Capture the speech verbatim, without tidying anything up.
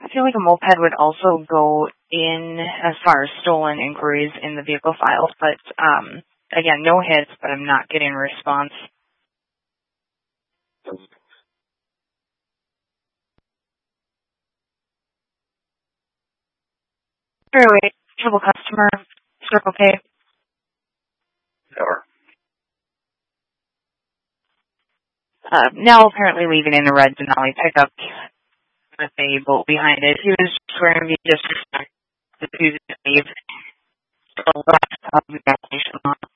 I feel like a moped would also go in as far as stolen inquiries in the vehicle files, but um, again, no hits, but I'm not getting a response. Fairway, trouble customer, Circle K. Sure. Uh, now apparently leaving in a red Denali pickup with a bolt behind it. He was swearing me disrespect to leave the last of the application on.